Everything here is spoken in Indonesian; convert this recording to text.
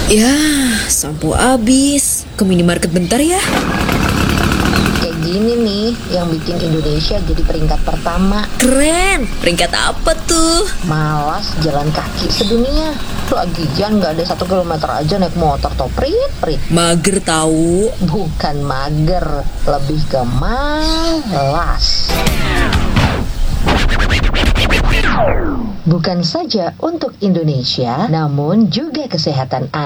Ya, sampo habis. Ke minimarket bentar ya. Kayak gini nih yang bikin Indonesia jadi peringkat pertama. Keren. Peringkat apa tuh? Malas jalan kaki sedunia. Lagian gak ada 1 kilometer aja naik motor toh, prit. Mager tahu. Bukan mager, lebih ke malas. Bukan saja untuk Indonesia, namun juga kesehatan